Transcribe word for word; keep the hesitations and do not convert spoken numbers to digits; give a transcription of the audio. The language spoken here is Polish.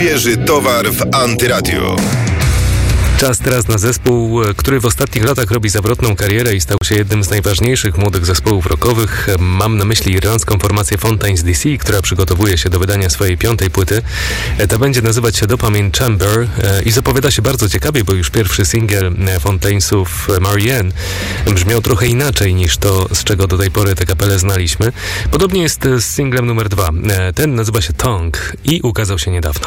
Świeży towar w Antyradiu. Czas teraz na zespół, który w ostatnich latach robi zawrotną karierę i stał się jednym z najważniejszych młodych zespołów rockowych. Mam na myśli irlandzką formację Fontaines D C, która przygotowuje się do wydania swojej piątej płyty. Ta będzie nazywać się Dopamine Chamber i zapowiada się bardzo ciekawie, bo już pierwszy singiel Fontainesów, Marianne, brzmiał trochę inaczej niż to, z czego do tej pory tę kapelę znaliśmy. Podobnie jest z singlem numer dwa. Ten nazywa się Tongue i ukazał się niedawno.